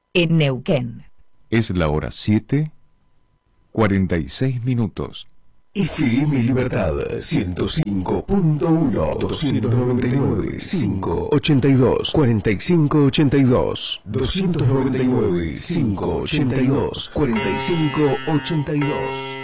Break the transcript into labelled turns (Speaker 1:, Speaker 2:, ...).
Speaker 1: en Neuquén.
Speaker 2: Es la hora 7:46.
Speaker 3: FM Libertad 105.1 299 582 4582 299 582 4582.